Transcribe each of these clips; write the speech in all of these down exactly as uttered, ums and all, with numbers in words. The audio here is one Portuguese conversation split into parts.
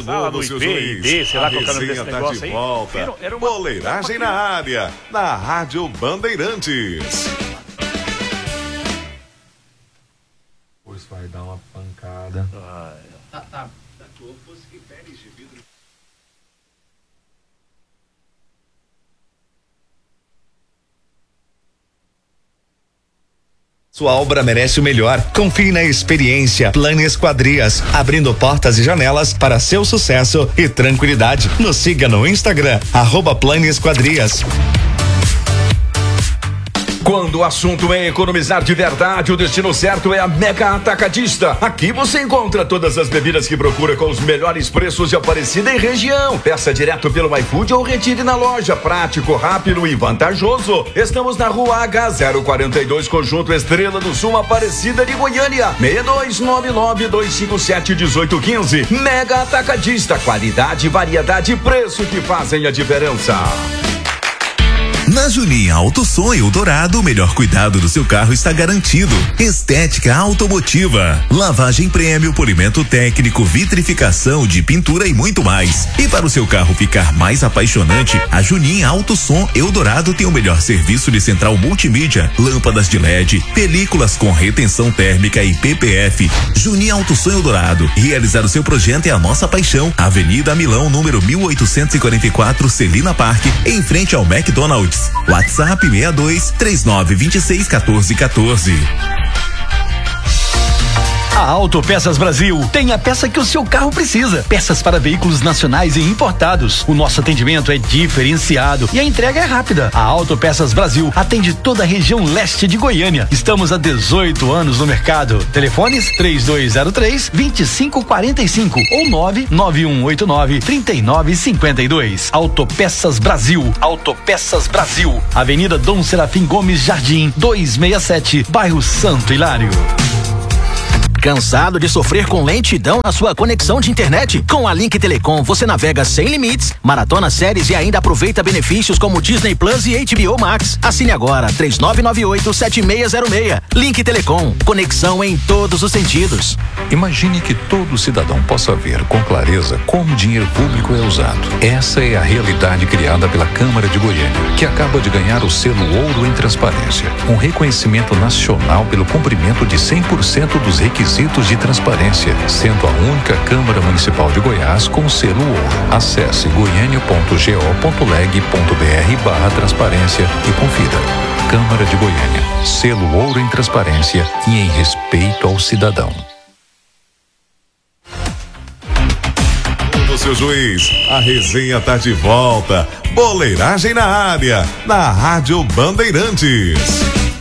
novo, seu juiz. Sei lá, a resenha tá de volta. Era, era uma... Boleiragem na área, na Rádio Bandeirantes. Pois vai dar uma pancada. Ah, tá, tá. Sua obra merece o melhor. Confie na experiência Plano Esquadrias, abrindo portas e janelas para seu sucesso e tranquilidade. Nos siga no Instagram, arroba Plano Esquadrias. Quando o assunto é economizar de verdade, o destino certo é a Mega Atacadista. Aqui você encontra todas as bebidas que procura com os melhores preços de Aparecida e região. Peça direto pelo iFood ou retire na loja. Prático, rápido e vantajoso. Estamos na rua H zero quarenta e dois, Conjunto Estrela do Sul, Aparecida de Goiânia. seis dois nove nove, dois cinco sete, um oito um cinco. Mega Atacadista. Qualidade, variedade e preço que fazem a diferença. Na Juninha Autosom Eldorado, o melhor cuidado do seu carro está garantido. Estética automotiva, lavagem prêmio, polimento técnico, vitrificação de pintura e muito mais. E para o seu carro ficar mais apaixonante, a Juninha Autosom Eldorado tem o melhor serviço de central multimídia, lâmpadas de L E D, películas com retenção térmica e P P F. Juninha Autosom Eldorado, realizar o seu projeto é a nossa paixão. Avenida Milão, número mil oitocentos e quarenta e quatro, Celina Parque, em frente ao McDonald's. WhatsApp seis dois três nove dois seis um quatro um quatro. A Autopeças Brasil tem a peça que o seu carro precisa. Peças para veículos nacionais e importados. O nosso atendimento é diferenciado e a entrega é rápida. A Autopeças Brasil atende toda a região leste de Goiânia. Estamos há dezoito anos no mercado. Telefones três dois zero três, dois cinco quatro cinco ou nove nove um oito nove, três nove cinco dois. Autopeças Brasil. Autopeças Brasil. Avenida Dom Serafim Gomes Jardim, duzentos e sessenta e sete, bairro Santo Hilário. Cansado de sofrer com lentidão na sua conexão de internet? Com a Link Telecom você navega sem limites, maratona séries e ainda aproveita benefícios como Disney Plus e H B O Max. Assine agora três nove nove oito, sete seis zero seis. Link Telecom, conexão em todos os sentidos. Imagine que todo cidadão possa ver com clareza como o dinheiro público é usado. Essa é a realidade criada pela Câmara de Goiânia, que acaba de ganhar o selo Ouro em Transparência, um reconhecimento nacional pelo cumprimento de cem por cento dos requisitos de transparência, sendo a única Câmara Municipal de Goiás com selo Ouro. Acesse goiânia ponto go ponto leg ponto br barra transparência e confira. Câmara de Goiânia, selo Ouro em Transparência e em respeito ao cidadão. Seu juiz, a resenha tá de volta. Boleiragem na área, na Rádio Bandeirantes.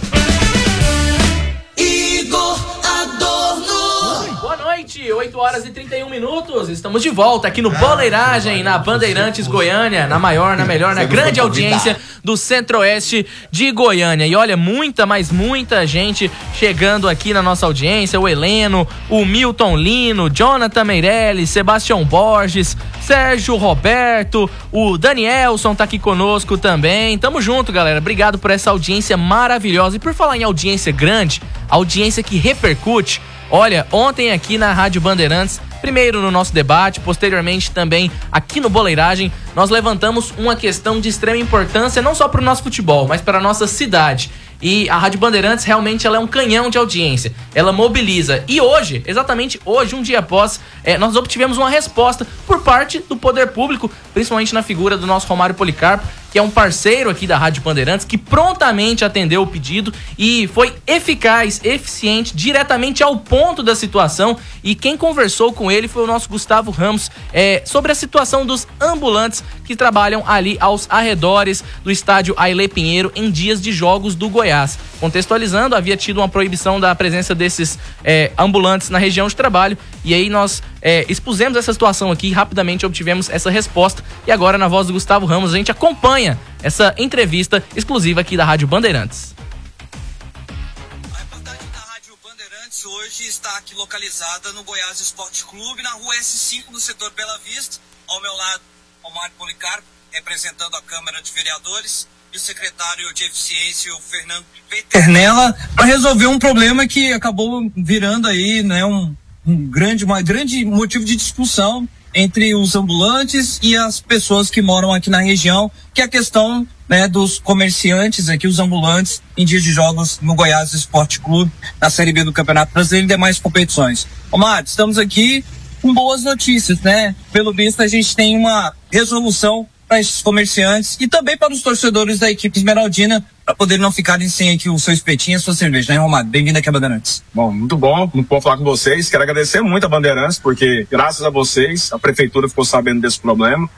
oito horas e trinta e um minutos, estamos de volta aqui no Boleiragem, na Bandeirantes Goiânia, na maior, na melhor, na grande audiência do Centro-Oeste de Goiânia. E olha, muita, mas muita gente chegando aqui na nossa audiência, o Heleno, o Milton Lino, Jonathan Meirelles, Sebastião Borges, Sérgio Roberto, o Danielson tá aqui conosco também. Tamo junto, galera, obrigado por essa audiência maravilhosa. E por falar em audiência grande, audiência que repercute, olha, ontem aqui na Rádio Bandeirantes, primeiro no nosso debate, posteriormente também aqui no Boleiragem, nós levantamos uma questão de extrema importância, não só para o nosso futebol, mas para a nossa cidade. E a Rádio Bandeirantes realmente ela é um canhão de audiência, ela mobiliza. E hoje, exatamente hoje, um dia após, é, nós obtivemos uma resposta por parte do poder público, principalmente na figura do nosso Romário Policarpo, que é um parceiro aqui da Rádio Bandeirantes, que prontamente atendeu o pedido e foi eficaz, eficiente, diretamente ao ponto da situação. E quem conversou com ele foi o nosso Gustavo Ramos, é, sobre a situação dos ambulantes que trabalham ali aos arredores do estádio Ailê Pinheiro em dias de jogos do Goiás. Contextualizando, havia tido uma proibição da presença desses é, ambulantes na região de trabalho, e aí nós é, expusemos essa situação aqui, rapidamente obtivemos essa resposta, e agora na voz do Gustavo Ramos a gente acompanha essa entrevista exclusiva aqui da Rádio Bandeirantes. A reportagem da Rádio Bandeirantes hoje está aqui localizada no Goiás Esporte Clube, na rua S cinco, no setor Bela Vista. Ao meu lado, Romário Policarpo, representando a Câmara de Vereadores, e o secretário de Eficiência, o Fernando Peternella, para resolver um problema que acabou virando aí, né, um, um grande, uma grande motivo de discussão entre os ambulantes e as pessoas que moram aqui na região, que é a questão, né, dos comerciantes aqui, os ambulantes, em dias de jogos no Goiás Esporte Clube, na Série B do Campeonato Brasileiro e demais competições. Omar, estamos aqui com boas notícias, né? Pelo visto, a gente tem uma resolução para esses comerciantes e também para os torcedores da equipe esmeraldina, para poder não ficarem sem aqui o seu espetinho e a sua cerveja, né, Romário? Bem-vindo aqui a Bandeirantes. Bom, muito bom, muito bom falar com vocês. Quero agradecer muito a Bandeirantes, porque graças a vocês, a prefeitura ficou sabendo desse problema.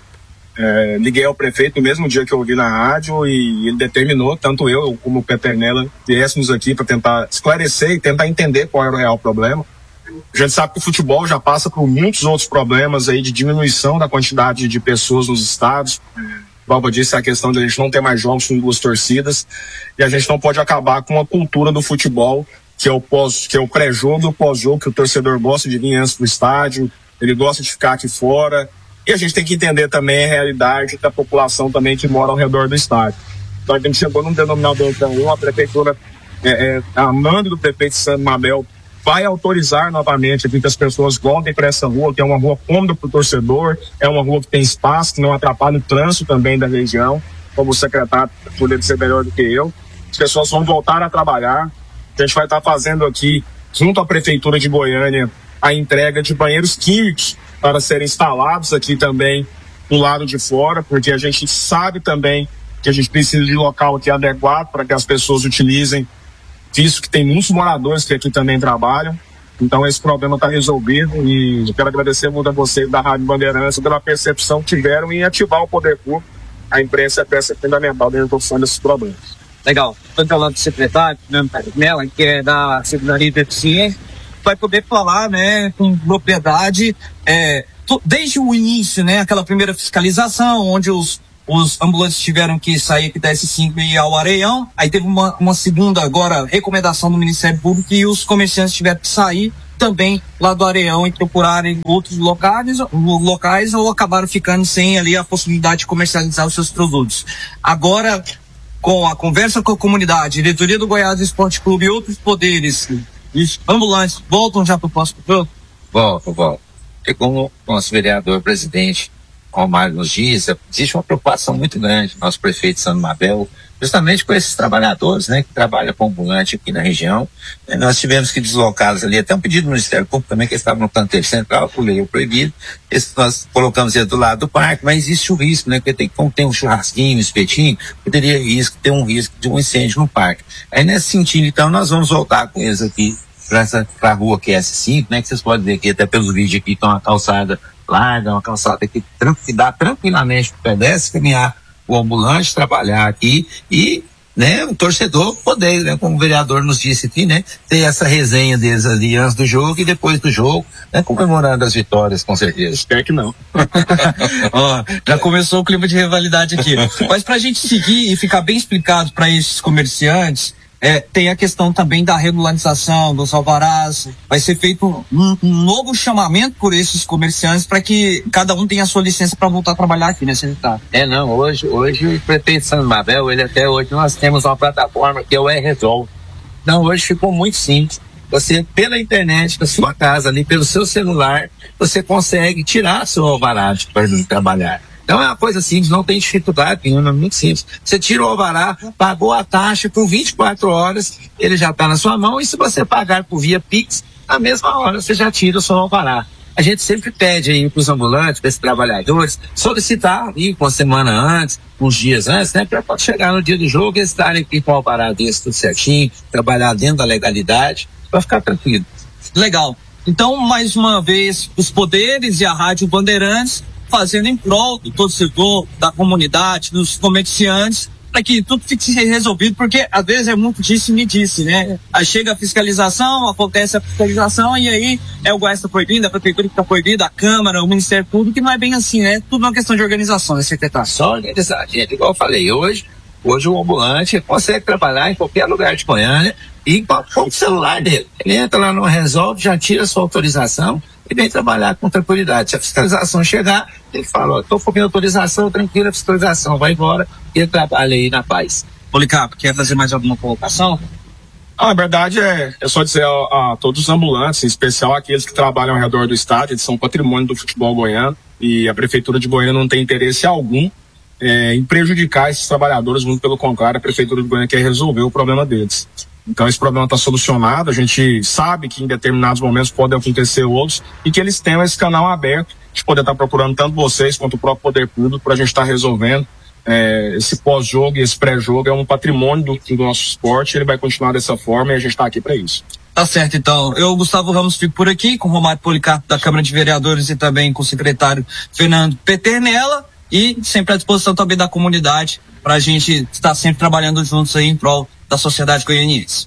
É, liguei ao prefeito no mesmo dia que eu ouvi na rádio e ele determinou, tanto eu como o Peternella, viéssemos aqui para tentar esclarecer e tentar entender qual era o real problema. A gente sabe que o futebol já passa por muitos outros problemas aí de diminuição da quantidade de pessoas nos estádios. Como disse, a questão de a gente não ter mais jogos com duas torcidas e a gente não pode acabar com a cultura do futebol, que é o pós, que é o pré-jogo e o pós-jogo, que o torcedor gosta de vir antes do estádio, ele gosta de ficar aqui fora. E a gente tem que entender também a realidade da população também que mora ao redor do estádio. Então a gente chegou num denominador comum, a prefeitura, é, é, a mando do prefeito Sandro Mabel, vai autorizar novamente aqui que as pessoas voltem para essa rua, que é uma rua cômoda para o torcedor, é uma rua que tem espaço, que não atrapalha o trânsito também da região, como o secretário poderia ser melhor do que eu. As pessoas vão voltar a trabalhar. A gente vai estar fazendo aqui, junto à Prefeitura de Goiânia, a entrega de banheiros químicos para serem instalados aqui também do lado de fora, porque a gente sabe também que a gente precisa de local aqui adequado para que as pessoas utilizem, visto que tem muitos moradores que aqui também trabalham. Então esse problema está resolvido e eu quero agradecer muito a vocês da Rádio Bandeirantes pela percepção que tiveram em ativar o poder público. A imprensa é peça fundamental dentro da resolução desses problemas. Legal. Estou falando do secretário, Nela, que é da Secretaria de Eficiência, vai poder falar, né, com propriedade, é, desde o início, né, aquela primeira fiscalização, onde os Os ambulantes tiveram que sair aqui da S cinco e ir ao Areião. Aí teve uma, uma segunda, agora, recomendação do Ministério Público e os comerciantes tiveram que sair também lá do Areião e procurarem outros locais, locais ou acabaram ficando sem ali a possibilidade de comercializar os seus produtos. Agora, com a conversa com a comunidade, diretoria do Goiás Esporte Clube e outros poderes, os ambulantes voltam já para o próximo jogo? Voltam, voltam. E como o nosso vereador presidente Romário nos diz, existe uma preocupação muito grande do nosso prefeito Sandro Mabel, justamente com esses trabalhadores, né, que trabalham com ambulante aqui na região. E nós tivemos que deslocá-los ali, até um pedido do Ministério Público também, que eles estavam no canteiro central, por lei proibido. Esse, nós colocamos ele do lado do parque, mas existe o risco, né, porque tem, como tem um churrasquinho, um espetinho, poderia risco, ter um risco de um incêndio no parque. Aí nesse sentido, então, nós vamos voltar com eles aqui para essa pra rua que é S cinco, né, que vocês podem ver aqui até pelos vídeos aqui, então uma calçada larga, uma calçada que, que dá tranquilamente para o pedestre caminhar, o ambulante trabalhar aqui e, né, o torcedor poder, né, como o vereador nos disse aqui, né, ter essa resenha deles ali antes do jogo e depois do jogo, né, comemorando as vitórias, com certeza. Espero que não. Ó, já começou o clima de rivalidade aqui. Mas pra gente seguir e ficar bem explicado para esses comerciantes, É, tem a questão também da regularização dos alvarás. Vai ser feito um, um novo chamamento por esses comerciantes para que cada um tenha a sua licença para voltar a trabalhar aqui, né, secretário? É, não, hoje, hoje o prefeito Sandro Mabel, ele até hoje nós temos uma plataforma que é o E-Resolve. Então hoje ficou muito simples. Você, pela internet, da sua casa ali, pelo seu celular, você consegue tirar seu alvará para trabalhar. Então é uma coisa simples, não tem dificuldade nenhuma, é muito simples. Você tira o alvará, pagou a taxa por vinte e quatro horas, ele já está na sua mão, e se você pagar por via Pix, na mesma hora você já tira o seu alvará. A gente sempre pede aí para os ambulantes, para esses trabalhadores, solicitar aí uma semana antes, uns dias antes, né, para chegar no dia do jogo eles estarem aqui com o alvará desse tudo certinho, trabalhar dentro da legalidade, para ficar tranquilo. Legal. Então, mais uma vez, os poderes e a Rádio Bandeirantes fazendo em prol do torcedor, da comunidade, dos comerciantes, para que tudo fique resolvido, porque às vezes é muito disse e me disse, né? Aí chega a fiscalização, acontece a fiscalização e aí é o Goiás está proibido, a prefeitura que está proibida, a Câmara, o Ministério Público, que não é bem assim, né? Tudo é uma questão de organização, né, secretário? Só organizar, gente, igual eu falei, hoje, hoje o ambulante consegue trabalhar em qualquer lugar de Goiânia e com o celular dele. Ele entra lá no Resolve, já tira a sua autorização e vem trabalhar com tranquilidade. Se a fiscalização chegar, ele fala, ó, tô com minha autorização, tranquila, a fiscalização vai embora e ele trabalha aí na paz. Policarpo, quer fazer mais alguma colocação? Ah, a verdade é, é só dizer a, a todos os ambulantes, em especial aqueles que trabalham ao redor do estádio, eles são patrimônio do futebol goiano. e a Prefeitura de Goiânia não tem interesse algum é, em prejudicar esses trabalhadores, muito pelo contrário, a Prefeitura de Goiânia quer resolver o problema deles. Então esse problema está solucionado, a gente sabe que em determinados momentos podem acontecer outros e que eles tenham esse canal aberto de poder estar procurando tanto vocês quanto o próprio poder público para a gente estar resolvendo. É, esse pós-jogo e esse pré-jogo é um patrimônio do, do nosso esporte, ele vai continuar dessa forma e a gente está aqui para isso. Tá certo, então. Eu, Gustavo Ramos, fico por aqui com o Romário Policarpo da Câmara de Vereadores e também com o secretário Fernando Peternella e sempre à disposição também da comunidade para a gente estar sempre trabalhando juntos aí em prol da sociedade goianiense.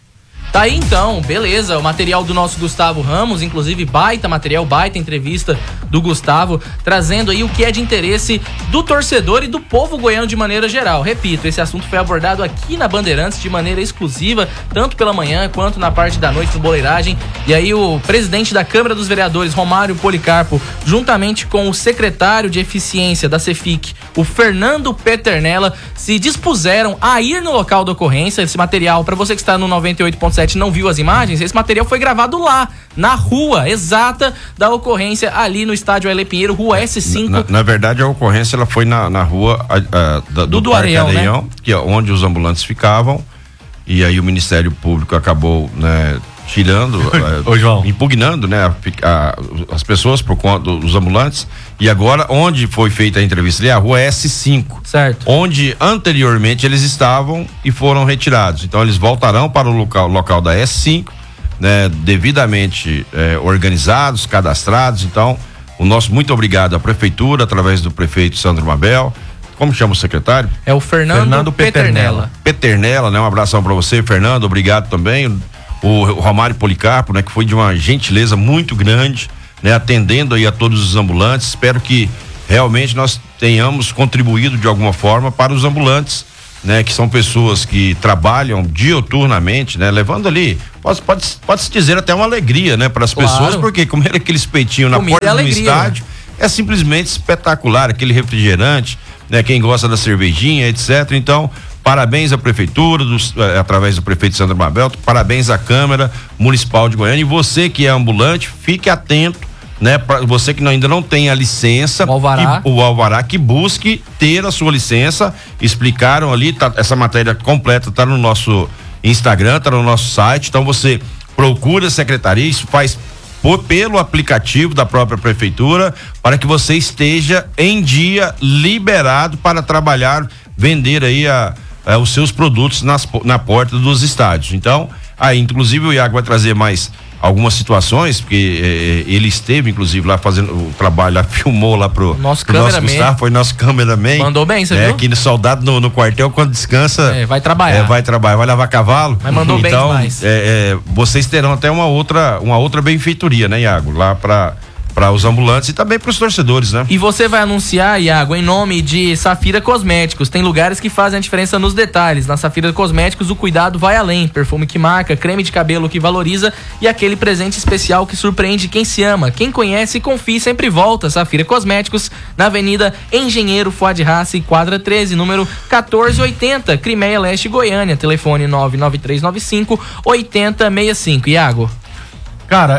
Tá aí então, beleza, o material do nosso Gustavo Ramos, inclusive baita material, baita entrevista do Gustavo, trazendo aí o que é de interesse do torcedor e do povo goiano de maneira geral. Repito, esse assunto foi abordado aqui na Bandeirantes de maneira exclusiva, tanto pela manhã quanto na parte da noite do Boleiragem. E aí o presidente da Câmara dos Vereadores, Romário Policarpo, juntamente com o secretário de Eficiência da Cefic, o Fernando Peternella, se dispuseram a ir no local da ocorrência. Esse material, para você que está no noventa e oito ponto sete não viu as imagens, esse material foi gravado lá, na rua exata da ocorrência, ali no estádio L. Pinheiro, rua S cinco. Na, na verdade, a ocorrência ela foi na, na rua a, a, da, do, do Parque Areião, Areião, né? Que é onde os ambulantes ficavam, e aí o Ministério Público acabou, né, tirando, Ô, João. impugnando, né, a, a, as pessoas por conta dos ambulantes. E agora, onde foi feita a entrevista ali, a rua S cinco. Certo. Onde anteriormente eles estavam e foram retirados. Então eles voltarão para o local, local da S cinco, né, devidamente eh, organizados, cadastrados. Então, o nosso muito obrigado à Prefeitura, através do prefeito Sandro Mabel. Como chama o secretário? É o Fernando, Fernando Peternella. Peternella, né? Um abração para você, Fernando. Obrigado também. O Romário Policarpo, né, que foi de uma gentileza muito grande, né, atendendo aí a todos os ambulantes. Espero que realmente nós tenhamos contribuído de alguma forma para os ambulantes, né, que são pessoas que trabalham dioturnamente, né, levando ali, pode, pode, pode se dizer até uma alegria, né, para as Claro. pessoas, porque comer aqueles peitinhos na Comida porta é do alegria, estádio é simplesmente espetacular, aquele refrigerante, né, quem gosta da cervejinha, etcétera. Então, parabéns à Prefeitura, dos, eh, através do prefeito Sandro Mabel, parabéns à Câmara Municipal de Goiânia. E você que é ambulante, fique atento, né? Pra você que não, ainda não tem a licença, o alvará. Que, o alvará, que busque ter a sua licença. Explicaram ali, tá, essa matéria completa tá no nosso Instagram, tá no nosso site. Então você procura a secretaria, isso faz por, pelo aplicativo da própria Prefeitura, para que você esteja em dia liberado para trabalhar, vender aí a, a, os seus produtos nas, na porta dos estádios. Então, aí inclusive o Iago vai trazer mais algumas situações, porque eh, ele esteve inclusive lá fazendo o trabalho, lá filmou lá pro nosso pro cameraman. nosso Gustavo, foi nosso cameraman. Mandou bem, você é, viu? que no soldado no, no quartel, quando descansa, É, vai trabalhar. é, vai trabalhar, vai lavar cavalo. Mas mandou bem então, demais. é, é, vocês terão até uma outra, uma outra benfeitoria, né, Iago? Lá pra para os ambulantes e também para os torcedores, né? E você vai anunciar, Iago, em nome de Safira Cosméticos. Tem lugares que fazem a diferença nos detalhes. Na Safira Cosméticos o cuidado vai além. Perfume que marca, creme de cabelo que valoriza e aquele presente especial que surpreende quem se ama. Quem conhece, confia e sempre volta. Safira Cosméticos, na Avenida Engenheiro Fuad Rassi, quadra treze, número quatorze oitenta, Crimeia Leste, Goiânia. Telefone nove nove três nove cinco oito zero seis cinco. Iago. Cara,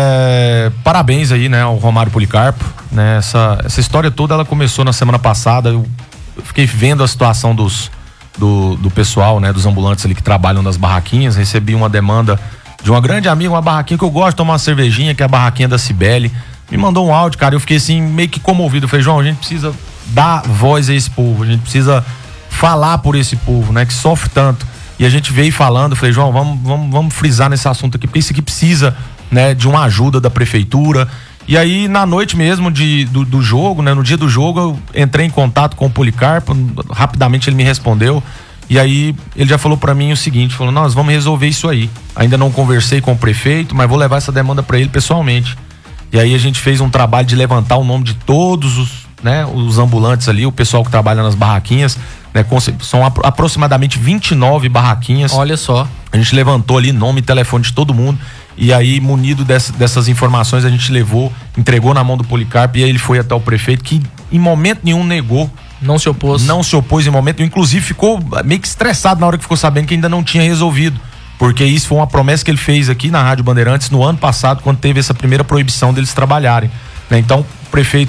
é... parabéns aí, né, ao Romário Policarpo, né, essa, essa história toda ela começou na semana passada. Eu, eu fiquei vendo a situação dos, do, do pessoal, né, dos ambulantes ali que trabalham nas barraquinhas. Recebi uma demanda de uma grande amiga, uma barraquinha que eu gosto de tomar uma cervejinha, que é a barraquinha da Cibele. Me mandou um áudio, cara, eu fiquei assim meio que comovido. Eu falei, João, a gente precisa dar voz a esse povo, a gente precisa falar por esse povo, né, que sofre tanto. E a gente veio falando, falei, João, vamos, vamos, vamos frisar nesse assunto aqui, porque isso aqui precisa, né, de uma ajuda da prefeitura. E aí, na noite mesmo de, do, do jogo, né, no dia do jogo, eu entrei em contato com o Policarpo, rapidamente ele me respondeu. E aí, ele já falou pra mim o seguinte, falou, nós vamos resolver isso aí. Ainda não conversei com o prefeito, mas vou levar essa demanda pra ele pessoalmente. E aí a gente fez um trabalho de levantar o nome de todos os, né, os ambulantes ali, o pessoal que trabalha nas barraquinhas, né, são aproximadamente vinte e nove barraquinhas. Olha só. A gente levantou ali nome e telefone de todo mundo. E aí, munido dessa, dessas informações, a gente levou, entregou na mão do Policarpo. E aí ele foi até o prefeito, que em momento nenhum negou. Não se opôs. Não se opôs em momento nenhum. Inclusive ficou meio que estressado na hora que ficou sabendo que ainda não tinha resolvido. Porque isso foi uma promessa que ele fez aqui na Rádio Bandeirantes no ano passado, quando teve essa primeira proibição deles trabalharem, né? Então, o prefeito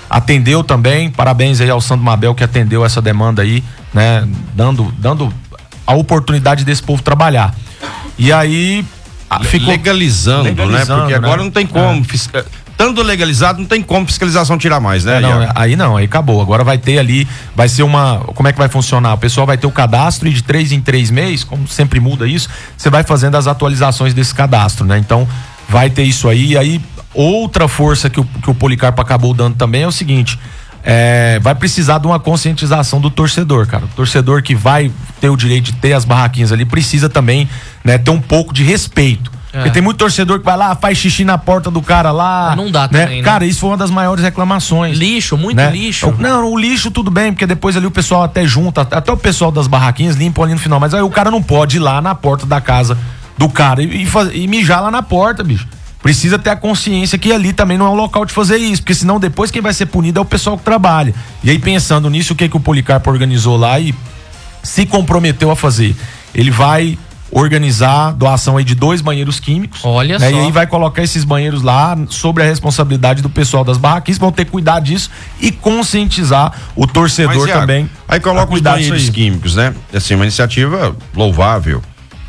atendeu também, parabéns aí ao Sandro Mabel que atendeu essa demanda aí, né, dando, dando a oportunidade desse povo trabalhar. E aí ficou legalizando, legalizando, né? Porque agora né? não tem como, é. fiscal... Estando legalizado, não tem como fiscalização tirar mais, né? É, não, aí não, aí acabou. Agora vai ter ali, vai ser uma. Como é que vai funcionar? O pessoal vai ter o cadastro e de três em três meses, como sempre muda isso, você vai fazendo as atualizações desse cadastro, né? Então, vai ter isso aí. E aí, outra força que o, que o Policarpo acabou dando também é o seguinte: é, vai precisar de uma conscientização do torcedor, cara. O torcedor que vai ter o direito de ter as barraquinhas ali precisa também, né, ter um pouco de respeito. É. Porque tem muito torcedor que vai lá, faz xixi na porta do cara lá. Não dá né? também, né? Cara, isso foi uma das maiores reclamações. Lixo, muito né? lixo. Não, o lixo tudo bem, porque depois ali o pessoal até junta, até o pessoal das barraquinhas limpam ali no final, mas aí o cara não pode ir lá na porta da casa do cara e, e, faz, e mijar lá na porta, bicho. Precisa ter a consciência que ali também não é o local de fazer isso, porque senão depois quem vai ser punido é o pessoal que trabalha. E aí pensando nisso, o que, que o Policarpo organizou lá e se comprometeu a fazer? Ele vai organizar doação aí de dois banheiros químicos. Olha né? só. E aí vai colocar esses banheiros lá sobre a responsabilidade do pessoal das barraquinhas, vão ter que cuidar disso e conscientizar o torcedor Mas, também. Iago, aí coloca os banheiros químicos, né? Assim, uma iniciativa louvável,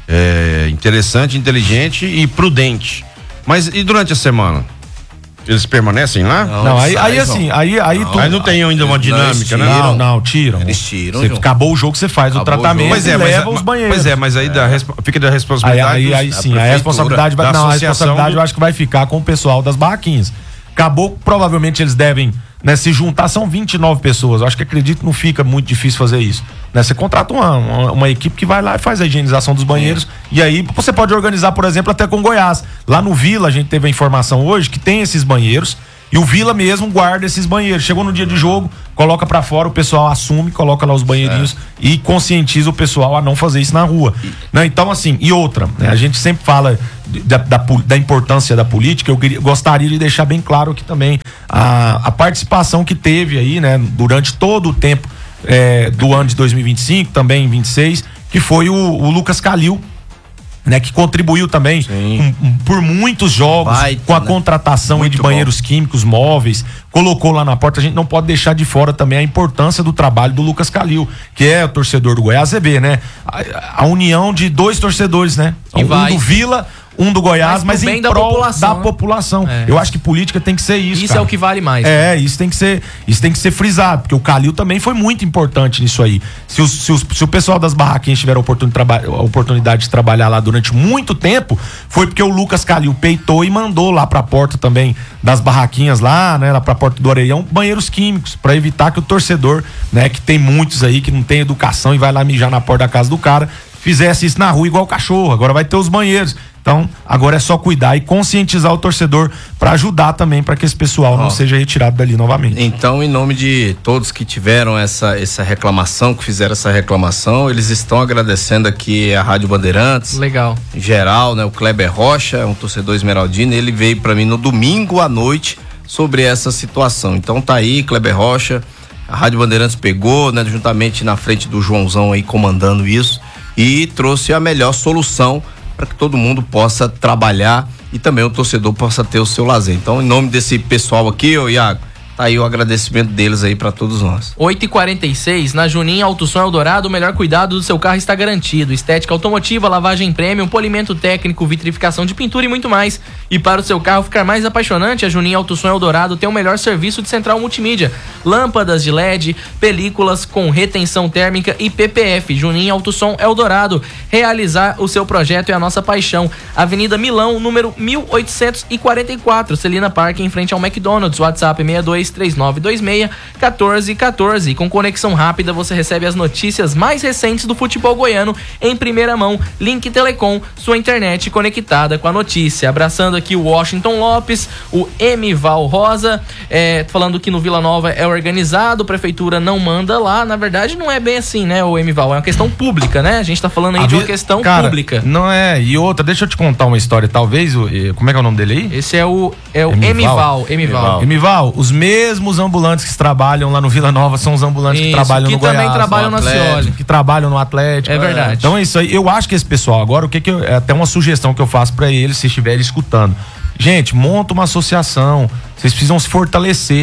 é, interessante, inteligente e prudente. Mas e durante a semana? Eles permanecem lá? Não, não aí, aí assim, aí aí não, tu, aí não tem ainda uma dinâmica, tiram, né? Não, não, tiram. Eles tiram. Você, acabou o jogo, você faz acabou o tratamento, mas é, e mas leva é, os banheiros. Pois é, mas aí é. Dá, fica da responsabilidade. Aí, aí, aí dos, sim, a responsabilidade vai, não, a responsabilidade do... eu acho que vai ficar com o pessoal das barraquinhas. Acabou, provavelmente eles devem, né, se juntar, são vinte e nove pessoas. Eu acho que acredito que não fica muito difícil fazer isso. Né? Você contrata uma, uma, uma equipe que vai lá e faz a higienização dos banheiros. É. E aí você pode organizar, por exemplo, até com Goiás. Lá no Vila, a gente teve a informação hoje que tem esses banheiros. E o Vila mesmo guarda esses banheiros. Chegou no dia de jogo, coloca pra fora, o pessoal assume, coloca lá os banheirinhos é. e conscientiza o pessoal a não fazer isso na rua. E... Né? Então, assim, e outra, né? A gente sempre fala da, da, da importância da política. Eu queria, gostaria de deixar bem claro aqui também a, a participação que teve aí, né, durante todo o tempo é, do ano de dois mil e vinte e cinco, também em vinte e seis, que foi o, o Lucas Calil. Né, que contribuiu também um, um, por muitos jogos, Baita, com a né? contratação aí de banheiros bom. químicos móveis, colocou lá na porta. A gente não pode deixar de fora também a importância do trabalho do Lucas Calil, que é o torcedor do Goiás. Você vê, né? A, a união de dois torcedores, né? E um vai. do Vila, um do Goiás, mas, mas em da prol população, da né? população. É. Eu acho que política tem que ser isso, Isso cara. é o que vale mais. É, né? isso tem que ser, isso tem que ser frisado, porque o Calil também foi muito importante nisso aí. Se, os, se, os, se o pessoal das barraquinhas tiver a oportunidade, a oportunidade de trabalhar lá durante muito tempo, foi porque o Lucas Calil peitou e mandou lá pra porta também das barraquinhas lá, né, lá pra porta do Areião, banheiros químicos, pra evitar que o torcedor, né, que tem muitos aí que não tem educação e vai lá mijar na porta da casa do cara, fizesse isso na rua igual o cachorro. Agora vai ter os banheiros. Então, agora é só cuidar e conscientizar o torcedor para ajudar também para que esse pessoal oh. não seja retirado dali novamente. Então, em nome de todos que tiveram essa, essa reclamação, que fizeram essa reclamação, eles estão agradecendo aqui a Rádio Bandeirantes. Legal. Em geral, né? O Kleber Rocha, um torcedor esmeraldino, ele veio para mim no domingo à noite sobre essa situação. Então tá aí, Kleber Rocha, a Rádio Bandeirantes pegou, né? Juntamente na frente do Joãozão aí comandando isso e trouxe a melhor solução para que todo mundo possa trabalhar e também o torcedor possa ter o seu lazer. Então, em nome desse pessoal aqui, ô Iago, tá aí o agradecimento deles aí para todos nós. oito e quarenta e seis, na Juninha Autosom Eldorado, o melhor cuidado do seu carro está garantido. Estética automotiva, lavagem premium, polimento técnico, vitrificação de pintura e muito mais. E para o seu carro ficar mais apaixonante, a Juninha Autosom Eldorado tem o melhor serviço de central multimídia. Lâmpadas de L E D, películas com retenção térmica e P P F. Juninha Autosom Eldorado. Realizar o seu projeto é a nossa paixão. Avenida Milão, número mil oitocentos e quarenta e quatro, Celina Park, em frente ao McDonald's. WhatsApp sessenta e dois, três nove dois seis, um quatro um quatro. Com conexão rápida você recebe as notícias mais recentes do futebol goiano em primeira mão. Link Telecom, sua internet conectada com a notícia. Abraçando aqui o Washington Lopes, o Emival Rosa, é, falando que no Vila Nova é organizado, a prefeitura não manda lá. Na verdade não é bem assim, né, o Emival, é uma questão pública, né? A gente tá falando aí a de uma vi... questão Cara, pública. Não é, e outra, deixa eu te contar uma história, talvez, o, como é que é o nome dele aí? Esse é o, é o Emival. Emival, Emival. Emival, os mesmos ambulantes que trabalham lá no Vila Nova são os ambulantes isso, que trabalham que no Goiás. Que também trabalham no na Cioli. Que trabalham no Atlético. É verdade. Então é isso aí. Eu acho que esse pessoal agora, o que que eu, é até uma sugestão que eu faço pra eles, se estiverem escutando. Gente, monta uma associação. Vocês precisam se fortalecer.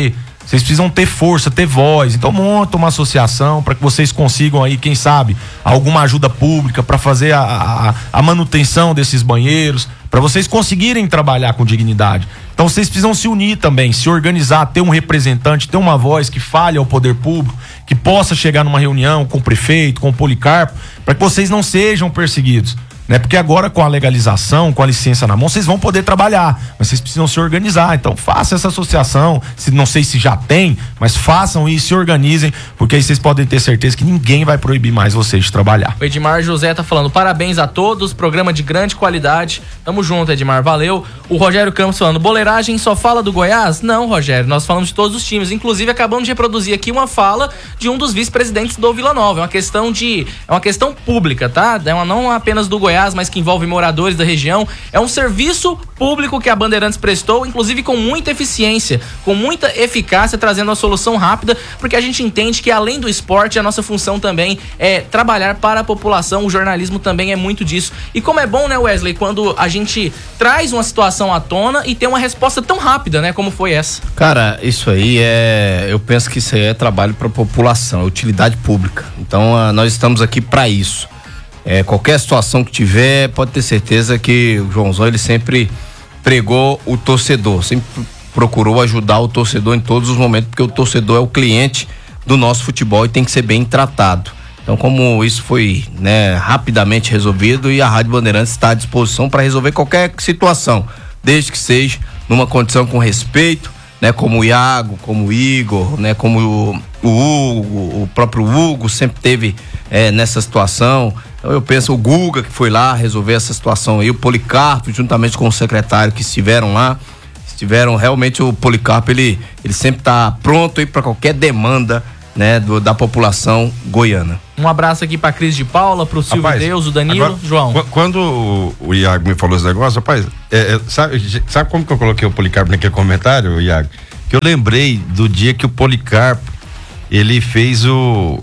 Vocês precisam ter força, ter voz. Então monta uma associação para que vocês consigam aí, quem sabe, alguma ajuda pública para fazer a, a, a manutenção desses banheiros, para vocês conseguirem trabalhar com dignidade. Então vocês precisam se unir também, se organizar, ter um representante, ter uma voz que fale ao poder público, que possa chegar numa reunião com o prefeito, com o Policarpo, para que vocês não sejam perseguidos. Né? Porque agora com a legalização, com a licença na mão, vocês vão poder trabalhar, mas vocês precisam se organizar. Então faça essa associação, se, não sei se já tem, mas façam isso, se organizem, porque aí vocês podem ter certeza que ninguém vai proibir mais vocês de trabalhar. O Edmar José tá falando, parabéns a todos, programa de grande qualidade. Tamo junto, Edmar, valeu. O Rogério Campos falando, boleiragem só fala do Goiás? Não, Rogério, nós falamos de todos os times. Inclusive acabamos de reproduzir aqui uma fala de um dos vice-presidentes do Vila Nova. É uma questão de, é uma questão pública, tá? É uma, não apenas do Goiás, mas que envolve moradores da região. É um serviço público que a Bandeirantes prestou, inclusive com muita eficiência, com muita eficácia, trazendo a solução rápida, porque a gente entende que além do esporte, a nossa função também é trabalhar para a população. O jornalismo também é muito disso. E como é bom, né, Wesley, quando a gente traz uma situação à tona e tem uma resposta tão rápida, né, como foi essa. Cara, isso aí é, eu penso que isso aí é trabalho para a população, é utilidade pública. Então, uh, nós estamos aqui para isso. É, qualquer situação que tiver, pode ter certeza que o Joãozão, ele sempre pregou o torcedor, sempre procurou ajudar o torcedor em todos os momentos, porque o torcedor é o cliente do nosso futebol e tem que ser bem tratado. Então, como isso foi, né, rapidamente resolvido, e a Rádio Bandeirantes está à disposição para resolver qualquer situação, desde que seja numa condição com respeito, né, como o Iago, como o Igor, né, como o, o Hugo, o próprio Hugo sempre teve é, nessa situação. Então eu penso o Guga, que foi lá resolver essa situação aí, o Policarpo, juntamente com o secretário que estiveram lá, estiveram realmente, o Policarpo, ele, ele sempre está pronto aí para qualquer demanda, né, do, da população goiana. Um abraço aqui pra Cris de Paula, pro Silvio Rapaz, Deus, o Danilo, agora, João. Quando o, o Iago me falou esse negócio, rapaz, é, é, sabe, sabe como que eu coloquei o Policarpo naquele comentário, Iago? Que eu lembrei do dia que o Policarpo, ele fez o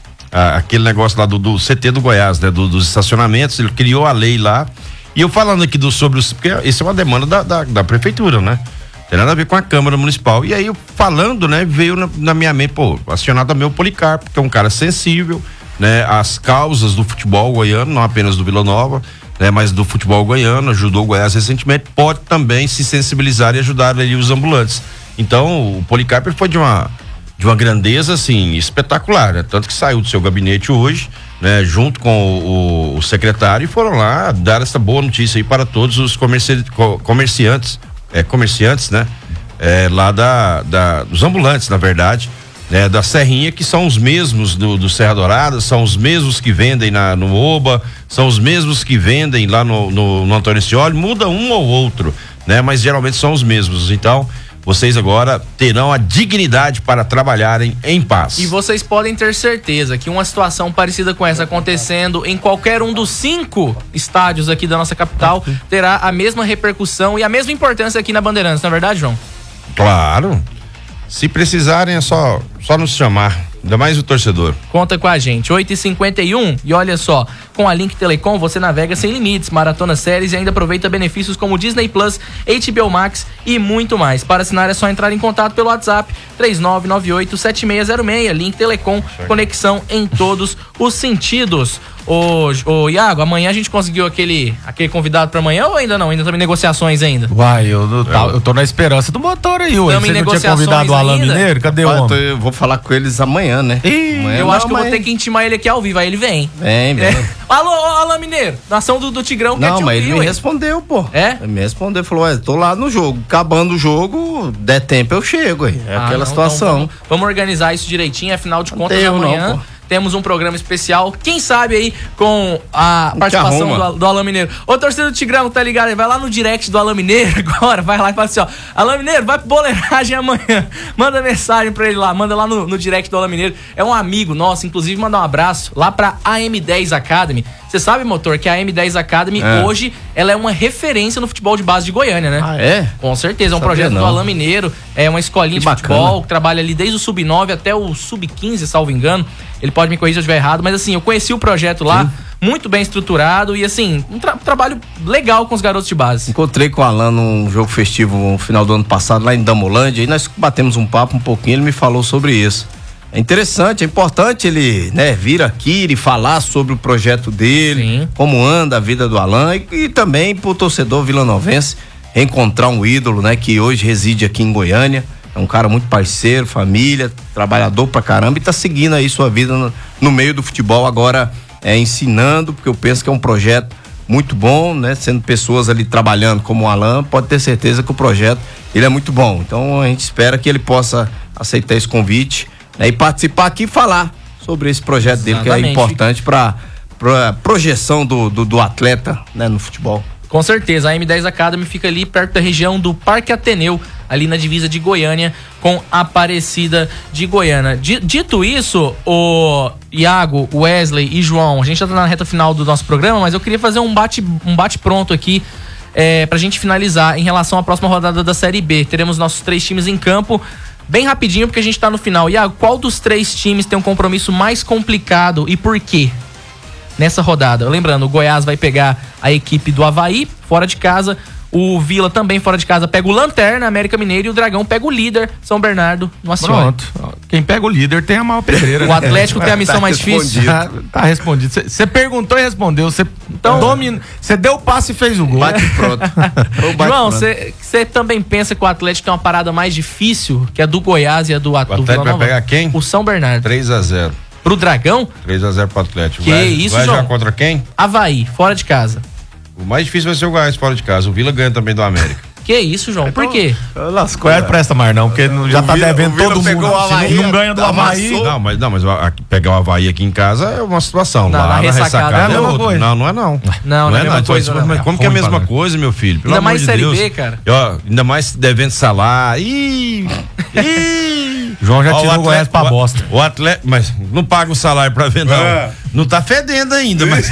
a, aquele negócio lá do, do C T do Goiás, né? Do, dos estacionamentos, ele criou a lei lá, e eu falando aqui do, sobre os, porque isso é uma demanda da, da, da prefeitura, né? Tem nada a ver com a Câmara Municipal. E aí, eu falando, né, veio na, na minha mente, pô, acionado também o Policarpo, que é um cara sensível, né, às causas do futebol goiano, não apenas do Vila Nova, né, mas do futebol goiano, ajudou o Goiás recentemente, pode também se sensibilizar e ajudar ali os ambulantes. Então, o Policarpo foi de uma, de uma grandeza, assim, espetacular, né? Tanto que saiu do seu gabinete hoje, né, junto com o, o, o secretário, e foram lá dar essa boa notícia aí para todos os comerci, comerciantes, é, comerciantes, né? É, lá da, da, dos ambulantes, na verdade, né? Da Serrinha, que são os mesmos do, do Serra Dourada, são os mesmos que vendem na, no Oba, são os mesmos que vendem lá no, no, no Antônio Scioli, muda um ou outro, né? Mas geralmente são os mesmos. Então, vocês agora terão a dignidade para trabalharem em paz. E vocês podem ter certeza que uma situação parecida com essa acontecendo em qualquer um dos cinco estádios aqui da nossa capital terá a mesma repercussão e a mesma importância aqui na Bandeirantes, não é verdade, João? Claro. Se precisarem é só, só nos chamar. Ainda mais o torcedor. Conta com a gente, oito e cinquenta e um, e olha só, com a Link Telecom você navega sem limites, maratona séries e ainda aproveita benefícios como Disney Plus, H B O Max e muito mais. Para assinar é só entrar em contato pelo WhatsApp três nove nove oito sete seis zero seis. Link Telecom, conexão em todos os sentidos. Ô, ô Iago, amanhã a gente conseguiu aquele, aquele convidado pra amanhã ou ainda não? Ainda estamos em negociações ainda? Uai, eu, eu, tá, eu tô na esperança do motor aí, ué. Você não tinha convidado o Alan Mineiro? Cadê o homem? Eu vou falar com eles amanhã, né? Ih, amanhã eu não, acho que eu vou ter que intimar ele aqui ao vivo, aí ele vem. Vem, vem. É. Alô, Alan Mineiro, nação do, do Tigrão, não, quer te mas ouvir, ele me ué. respondeu, pô. É? Ele me respondeu, falou, ué, tô lá no jogo, acabando o jogo, der tempo eu chego, aí. É ah, aquela não, situação. Então, vamos, vamos organizar isso direitinho, afinal de contas, Não amanhã... Não, temos um programa especial, quem sabe aí com a participação do, do Alan Mineiro. Ô, torcedor do Tigrão, tá ligado aí? Vai lá no direct do Alan Mineiro agora, vai lá e fala assim, ó, Alan Mineiro, vai pro boleiragem amanhã. Manda mensagem pra ele lá, manda lá no, no direct do Alan Mineiro. É um amigo nosso, inclusive mandar um abraço lá pra A M dez Academy. Você sabe, motor, que a A M dez Academy é. hoje, ela é uma referência no futebol de base de Goiânia, né? Ah, é? Com certeza, é um Sabia projeto não. do Alan Mineiro, é uma escolinha Que de futebol, bacana. que trabalha ali desde o sub nove até o sub quinze, salvo engano. Ele pode me corrigir se eu estiver errado, mas assim, eu conheci o projeto lá, Sim. muito bem estruturado e assim, um tra- trabalho legal com os garotos de base. Encontrei com o Alan num jogo festivo no final do ano passado lá em Damolândia e nós batemos um papo um pouquinho, ele me falou sobre isso. É interessante, é importante ele, né, vir aqui e falar sobre o projeto dele, Sim. como anda a vida do Alan e, e também pro torcedor vilanovense encontrar um ídolo, né, que hoje reside aqui em Goiânia. É um cara muito parceiro, família, trabalhador pra caramba e tá seguindo aí sua vida no, no meio do futebol agora, é, ensinando, porque eu penso que é um projeto muito bom, né, sendo pessoas ali trabalhando como o Alan, pode ter certeza que o projeto, ele é muito bom. Então a gente espera que ele possa aceitar esse convite, né, e participar aqui e falar sobre esse projeto dele, que é importante para a projeção do, do, do atleta, né, no futebol. Com certeza, a M dez Academy fica ali perto da região do Parque Ateneu, ali na divisa de Goiânia com Aparecida de Goiânia. Dito isso, o Iago, Wesley e João, a gente já tá na reta final do nosso programa, mas eu queria fazer um bate, um bate pronto aqui é, pra gente finalizar em relação à próxima rodada da Série B. Teremos nossos três times em campo. Bem rapidinho, porque a gente tá no final. Iago, qual dos três times tem um compromisso mais complicado e por quê? Nessa rodada. Lembrando, o Goiás vai pegar a equipe do Avaí, fora de casa. O Vila também, fora de casa, pega o Lanterna, América Mineiro. E o Dragão pega o líder, São Bernardo, no Acioli. Pronto. Quem pega o líder tem a maior pedreira. O Atlético tem a missão tá mais difícil. Tá, tá respondido. Você perguntou e respondeu. Você então, domina, você deu o passe e fez o gol. Bate pronto. Bate João, você também pensa que o Atlético tem uma parada mais difícil que a do Goiás e a do, o Atlético do Vila Nova? Vai pegar quem? O São Bernardo. três a zero. Pro Dragão? três a zero pro Atlético. Que vai, isso, vai João? jogar contra quem? Avaí, fora de casa. O mais difícil vai ser o Goiás fora de casa. O Vila ganha também do América. Que isso, João? Por quê? Lascou. Não presta mais não, porque já tá Vila, devendo todo mundo. O Havaí, não, não ganha do Havaí. Não, mas, não, mas pegar o Havaí aqui em casa é uma situação. Não, lá na ressacada, ressacada é, é outra. Não, não é não. Não, não é, é não. Coisa, não. Mas como é que é a mesma coisa, meu filho? Pelo ainda amor mais de Série Deus. B, cara. E, ó, ainda mais devendo salário. Ih! Ih! João já ó, tirou o Goiás pra bosta. O atleta, mas não paga o salário pra ver, não. É. Não tá fedendo ainda, mas.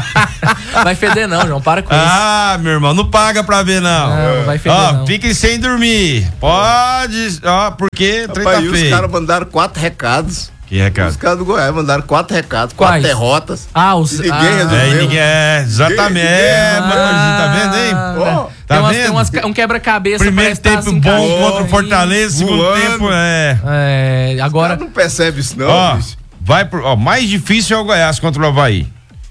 Vai feder, não, João. Para com isso. Ah, meu irmão, não paga pra ver, não. Não, não vai feder, ó, não. Fiquem sem dormir. Pode. Ó, porque trem tá feio. Os caras mandaram quatro recados. Que recado? Os caras do Goiás mandaram quatro recados, quatro Quais? derrotas. Ah, os. E ninguém ah, resolveu. É, ninguém, é, exatamente. Ninguém, é, ah, tá vendo, hein? Oh, tá tem umas, vendo? Tem umas, um quebra-cabeça. Primeiro tempo assim, bom contra o Fortaleza, segundo voando. tempo é. É, agora. Não percebe isso, não, ó, bicho. Vai pro, ó, mais difícil é o Goiás contra o Avaí.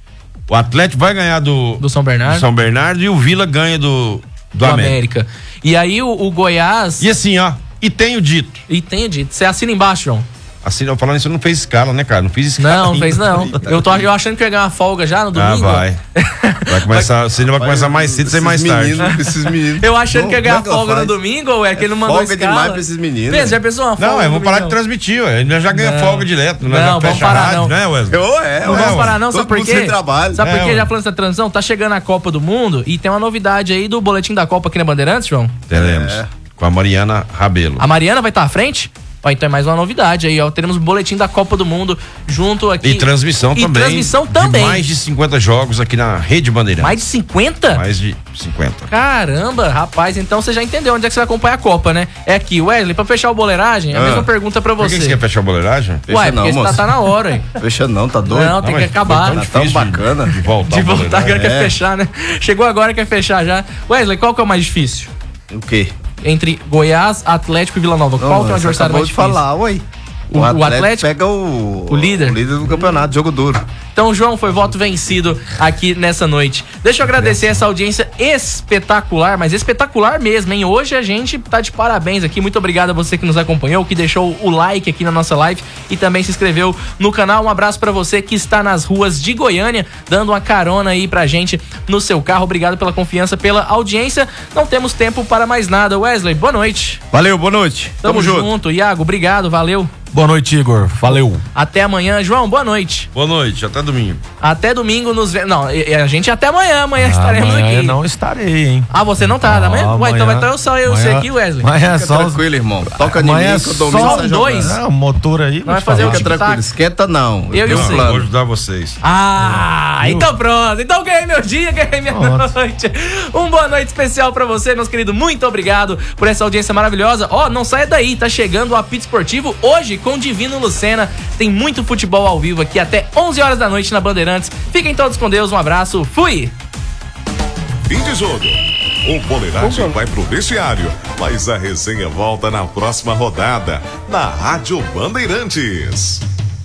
O Atlético vai ganhar do, do São Bernardo. Do São Bernardo e o Vila ganha do, do, do América. América. E aí o, o Goiás. E assim, ó, e tenho dito. E tenho dito. Você assina embaixo, João. Assim, eu falando isso, não fez escala, né, cara? Não fiz escala. Não, não fez não. Eu tô eu achando que eu ia ganhar uma folga já no domingo. Ah, vai. Vai começar, você vai, vai começar mais cedo, sem mais tarde. Meninos, esses meninos. Eu achando que ia ganhar folga no domingo, ou é que ele não mandou folga escala. Folga demais pra esses meninos. Pensa, já pensou uma folga? Não, vamos parar de transmitir, ué. Ele já ganha não. folga direto. Não, não vamos parar rádio, não. Né, Wesley? Eu, é, não ué, vamos parar não, sabe por quê? Trabalho. Sabe é, por quê? Já falando dessa transição, tá chegando a Copa do Mundo e tem uma novidade aí do boletim da Copa aqui na Bandeirantes, João. Teremos. É. Com a Mariana Rabelo. A Mariana vai estar à frente? Ó, então é mais uma novidade aí, ó. Teremos o boletim da Copa do Mundo junto aqui. E transmissão e também. transmissão também. De mais de cinquenta jogos aqui na Rede Bandeirantes. Mais de cinquenta? Mais de cinquenta. Caramba, rapaz, então você já entendeu onde é que você vai acompanhar a Copa, né? É aqui, Wesley, pra fechar o boleiragem, a ah. mesma pergunta pra você. Por que você quer fechar o boleiragem? Ué, não, porque tá, tá na hora, hein? Fecha não, tá doido? Não, tem não, que acabar. Tá tão bacana. De voltar. De voltar, agora é. quer fechar, né? Chegou agora, quer fechar já. Wesley, qual que é o mais difícil? O quê? Entre Goiás, Atlético e Vila Nova. Não, qual que é o adversário mais difícil? Pode falar, ué. O, o Atlético, Atlético pega o, o líder. O líder do campeonato, jogo duro. Então, João, foi voto vencido aqui nessa noite. Deixa eu agradecer essa audiência espetacular, mas espetacular mesmo, hein? Hoje a gente tá de parabéns aqui. Muito obrigado a você que nos acompanhou, que deixou o like aqui na nossa live e também se inscreveu no canal. Um abraço pra você que está nas ruas de Goiânia, dando uma carona aí pra gente no seu carro. Obrigado pela confiança, pela audiência. Não temos tempo para mais nada. Wesley, boa noite. Valeu, boa noite. Tamo, Tamo junto. junto. Iago, obrigado, valeu. Boa noite, Igor. Valeu. Até amanhã. João, boa noite. Boa noite, até domingo. Até domingo nos vemos. Não, a gente até amanhã. Amanhã ah, estaremos amanhã aqui. não estarei, hein? Ah, você não tá? Ah, amanhã? Ué, então vai estar eu só eu sei aqui, Wesley. Amanhã é Fica só. tranquilo, irmão. Toca amanhã em mim que o domingo só dois. É, o motor aí. Não vai fazer o Fica tranquilo, esquenta não. Eu e o Vou ajudar vocês. Ah, ah então pronto. Então ganhei meu dia, ganhei minha pronto. noite. Um boa noite especial pra você, meus queridos. Muito obrigado por essa audiência maravilhosa. Ó, oh, não saia daí. Tá chegando o Apito Esportivo hoje com Divino Lucena. Tem muito futebol ao vivo aqui até onze horas da noite na Bandeirantes. Fiquem todos com Deus, um abraço, fui! Fim de jogo. O Boleiragem vai pro vestiário, mas a resenha volta na próxima rodada, na Rádio Bandeirantes.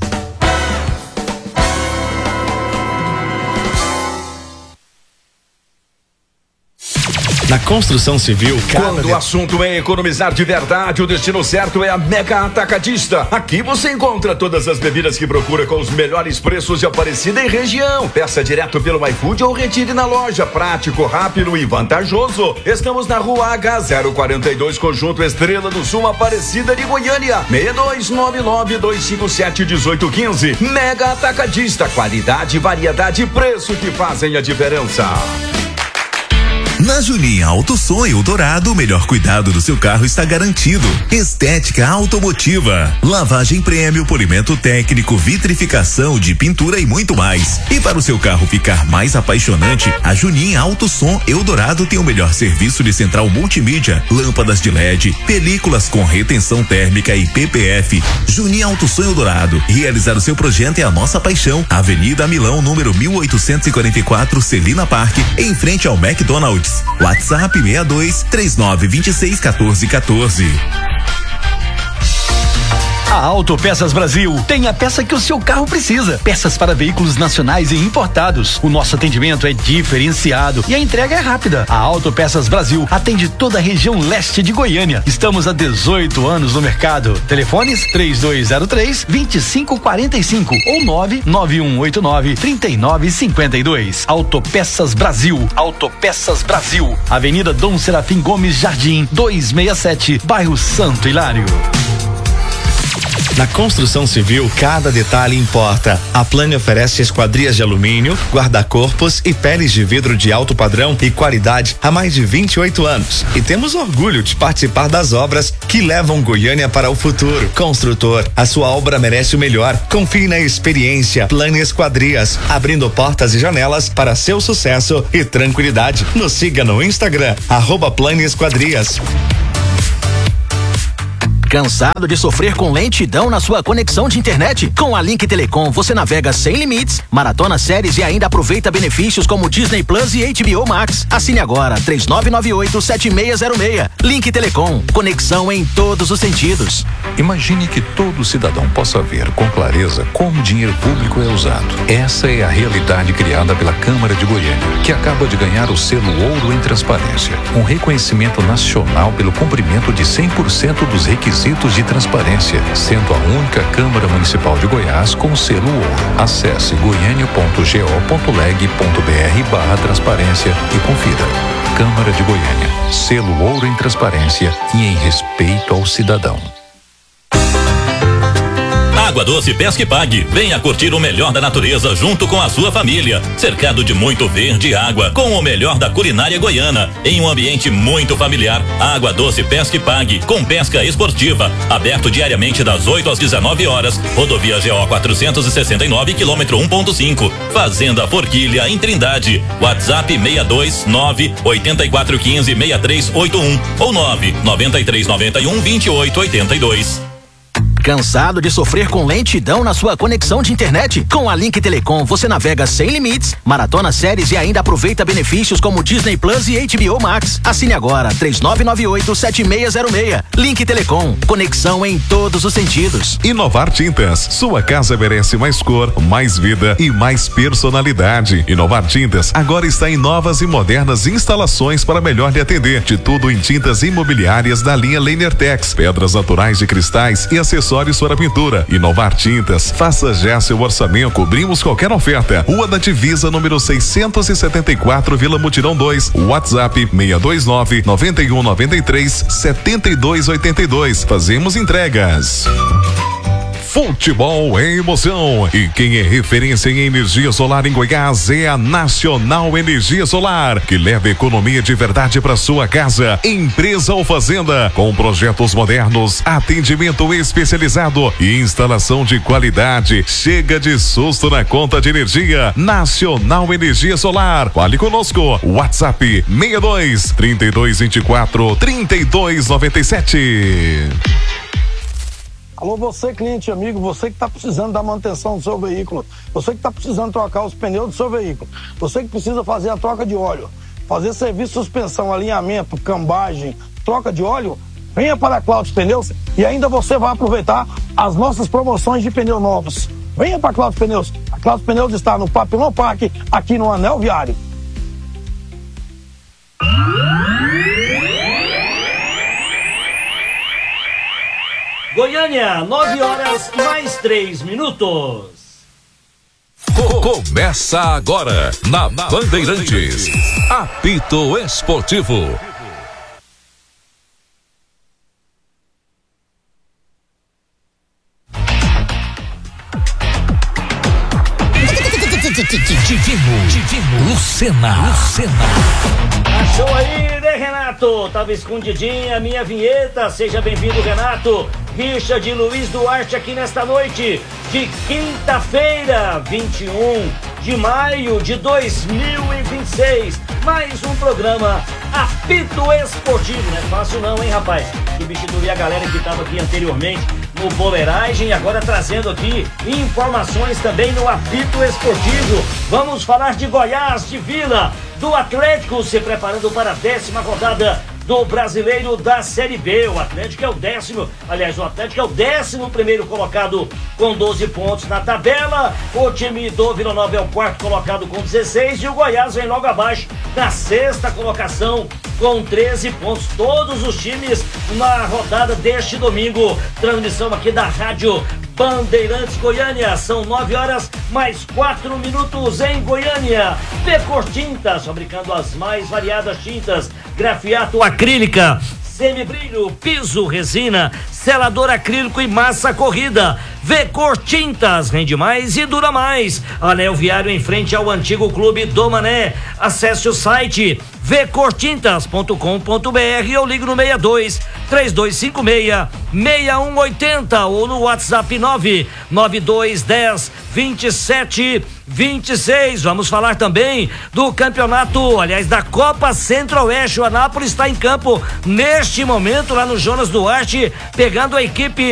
Na construção civil, quando de... o assunto é economizar de verdade, o destino certo é a Mega Atacadista. Aqui você encontra todas as bebidas que procura com os melhores preços de Aparecida e região. Peça direto pelo iFood ou retire na loja. Prático, rápido e vantajoso. Estamos na Rua H zero quarenta e dois, Conjunto Estrela do Sul, Aparecida de Goiânia. seis dois nove nove, dois cinco sete, um oito um cinco. Mega Atacadista, qualidade, variedade e preço que fazem a diferença. Na Juninha Auto Som Eldorado, o melhor cuidado do seu carro está garantido. Estética automotiva, lavagem prêmio, polimento técnico, vitrificação de pintura e muito mais. E para o seu carro ficar mais apaixonante, a Juninha Auto Som Eldorado tem o melhor serviço de central multimídia, lâmpadas de L E D, películas com retenção térmica e P P F. Juninha Auto Som Eldorado, realizar o seu projeto é a nossa paixão. Avenida Milão, número mil oitocentos e quarenta e quatro, Celina Park, em frente ao McDonald's. WhatsApp seis dois três nove dois seis um quatro um quatro. A Autopeças Brasil tem a peça que o seu carro precisa. Peças para veículos nacionais e importados. O nosso atendimento é diferenciado e a entrega é rápida. A Autopeças Brasil atende toda a região leste de Goiânia. Estamos há dezoito anos no mercado. Telefones três dois zero três, dois cinco quatro cinco ou nove nove um oito nove, três nove cinco dois. Autopeças Brasil. Autopeças Brasil. Avenida Dom Serafim Gomes Jardim, duzentos e sessenta e sete, bairro Santo Hilário. Na construção civil, cada detalhe importa. A Plane oferece esquadrias de alumínio, guarda-corpos e peles de vidro de alto padrão e qualidade há mais de vinte e oito anos. E temos orgulho de participar das obras que levam Goiânia para o futuro. Construtor, a sua obra merece o melhor. Confie na experiência. Plane Esquadrias, abrindo portas e janelas para seu sucesso e tranquilidade. Nos siga no Instagram, arroba Plane Esquadrias. Cansado de sofrer com lentidão na sua conexão de internet? Com a Link Telecom você navega sem limites, maratona séries e ainda aproveita benefícios como Disney Plus e H B O Max. Assine agora três nove nove oito, sete seis zero seis. Link Telecom, conexão em todos os sentidos. Imagine que todo cidadão possa ver com clareza como o dinheiro público é usado. Essa é a realidade criada pela Câmara de Goiânia, que acaba de ganhar o selo Ouro em Transparência, um reconhecimento nacional pelo cumprimento de cem por cento dos requisitos de transparência, sendo a única Câmara Municipal de Goiás com selo Ouro. Acesse goiânia ponto go ponto leg ponto br barra transparência e confira. Câmara de Goiânia, selo Ouro em Transparência e em respeito ao cidadão. Água Doce Pesca e Pague. Venha curtir o melhor da natureza junto com a sua família. Cercado de muito verde e água, com o melhor da culinária goiana, em um ambiente muito familiar. Água Doce Pesca e Pague, com pesca esportiva. Aberto diariamente das oito às dezenove horas. Rodovia G O quatrocentos e sessenta e nove, quilômetro um ponto cinco. Fazenda Forquilha, em Trindade. WhatsApp seis dois nove, oito quatro um cinco, seis três oito um ou nove nove três nove um, dois oito oito dois. Cansado de sofrer com lentidão na sua conexão de internet? Com a Link Telecom você navega sem limites, maratona séries e ainda aproveita benefícios como Disney Plus e H B O Max. Assine agora três nove nove oito, sete seis zero seis. Link Telecom, conexão em todos os sentidos. Inovar Tintas, sua casa merece mais cor, mais vida e mais personalidade. Inovar Tintas agora está em novas e modernas instalações para melhor lhe atender. De tudo em tintas imobiliárias da linha Lenertex, pedras naturais de cristais e acessórios para pintura. Inovar Tintas, faça já seu orçamento, cobrimos qualquer oferta. Rua da Divisa, número seiscentos e setenta e quatro, Vila Mutirão dois. WhatsApp seis dois nove, nove um nove três, sete dois oito dois. Fazemos entregas. Futebol é emoção e quem é referência em energia solar em Goiás é a Nacional Energia Solar, que leva economia de verdade para sua casa. Empresa ou fazenda, com projetos modernos, atendimento especializado e instalação de qualidade. Chega de susto na conta de energia. Nacional Energia Solar. Fale conosco. WhatsApp seis dois, trinta e dois vinte e quatro, trinta e dois noventa e sete. Alô, você cliente amigo, você que está precisando da manutenção do seu veículo, você que está precisando trocar os pneus do seu veículo, você que precisa fazer a troca de óleo, fazer serviço de suspensão, alinhamento, cambagem, troca de óleo, venha para a Cláudio Pneus e ainda você vai aproveitar as nossas promoções de pneus novos. Venha para a Cláudio Pneus. A Cláudio Pneus está no Papilão Parque, aqui no Anel Viário. Goiânia, nove horas mais três minutos. Começa agora na Bandeirantes. Apito Esportivo. Divino, Divino, Lucena, Lucena. Achou aí, né, Renato? Tava escondidinha a minha vinheta. Seja bem-vindo, Renato. Richard Luiz Duarte aqui nesta noite de quinta-feira, vinte e um de maio de dois mil e vinte e seis. Mais um programa Apito Esportivo. Não é fácil não, hein, rapaz? Substituir a galera que estava aqui anteriormente no Boleiragem, agora trazendo aqui informações também no Apito Esportivo. Vamos falar de Goiás de Vila, do Atlético se preparando para a décima rodada do Brasileiro da Série B. O Atlético é o décimo, aliás, o Atlético é o décimo primeiro colocado com doze pontos na tabela. O time do Vila Nova é o quarto colocado com dezesseis e o Goiás vem logo abaixo na sexta colocação com treze pontos. Todos os times na rodada deste domingo. Transmissão aqui da Rádio Bandeirantes Goiânia. São nove horas mais quatro minutos em Goiânia. Vecor Tintas, fabricando as mais variadas tintas, grafiato acrílica, semibrilho, piso, resina, selador acrílico e massa corrida. Vecor Tintas, rende mais e dura mais. Anel Viário em frente ao antigo Clube do Mané. Acesse o site vecor tintas ponto com ponto br ou ligue no seis dois, três dois cinco seis, seis um oito zero ou no WhatsApp nove nove dois um zero, dois sete dois seis. Vamos falar também do campeonato, aliás, da Copa Centro-Oeste. O Anápolis está em campo neste momento lá no Jonas Duarte, pegando a equipe